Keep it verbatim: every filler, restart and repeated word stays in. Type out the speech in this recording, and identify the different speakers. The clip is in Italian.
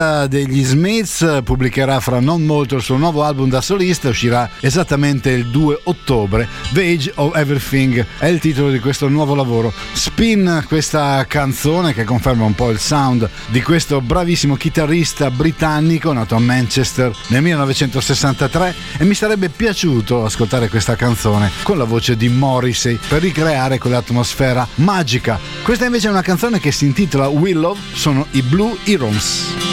Speaker 1: degli Smiths pubblicherà fra non molto il suo nuovo album da solista, uscirà esattamente il due ottobre. The Age of Everything è il titolo di questo nuovo lavoro. Spin, questa canzone che conferma un po' il sound di questo bravissimo chitarrista britannico nato a Manchester nel millenovecentosessantatré, e mi sarebbe piaciuto ascoltare questa canzone con la voce di Morrissey per ricreare quell'atmosfera magica. Questa invece è una canzone che si intitola Willow, sono i Blue Heroes.